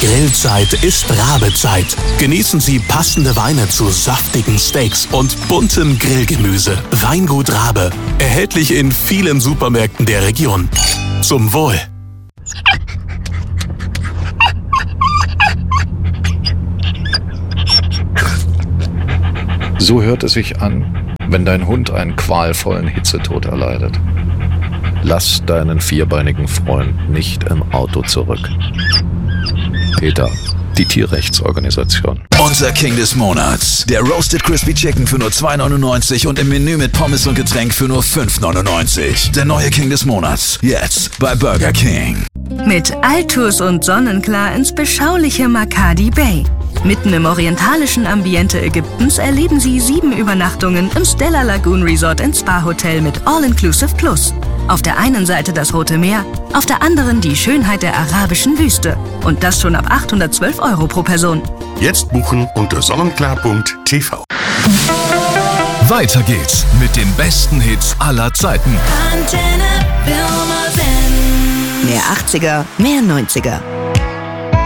Grillzeit ist Rabezeit. Genießen Sie passende Weine zu saftigen Steaks und buntem Grillgemüse. Weingut Rabe. Erhältlich in vielen Supermärkten der Region. Zum Wohl. So hört es sich an, wenn dein Hund einen qualvollen Hitzetod erleidet. Lass deinen vierbeinigen Freund nicht im Auto zurück. PETA, die Tierrechtsorganisation. Unser King des Monats. Der Roasted Crispy Chicken für nur 2,99 und im Menü mit Pommes und Getränk für nur 5,99. Der neue King des Monats. Jetzt bei Burger King. Mit Altus und Sonnenklar ins beschauliche Makadi Bay. Mitten im orientalischen Ambiente Ägyptens erleben Sie 7 Übernachtungen im Stella Lagoon Resort & Spa Hotel mit All-Inclusive Plus. Auf der einen Seite das Rote Meer, auf der anderen die Schönheit der arabischen Wüste. Und das schon ab 812 € pro Person. Jetzt buchen unter sonnenklar.tv. Weiter geht's mit den besten Hits aller Zeiten. Mehr 80er, mehr 90er.